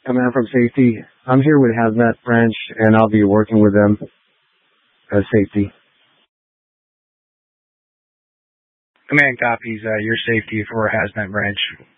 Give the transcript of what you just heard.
Command from safety. I'm here with Hazmat branch, and I'll be working with them as safety. Command copies your safety for Hazmat branch.